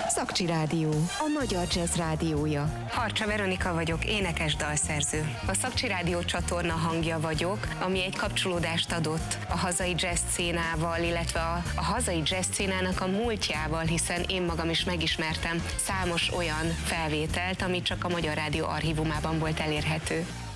Szakcsi Rádió, a magyar jazz rádiója. Harcsa Veronika vagyok, énekes dalszerző. A Szakcsi Rádió csatorna hangja vagyok, ami egy kapcsolódást adott a hazai jazz szcénával, illetve a hazai jazz szcénának a múltjával, hiszen én magam is megismertem számos olyan felvételt, ami csak a Magyar Rádió archívumában volt elérhető.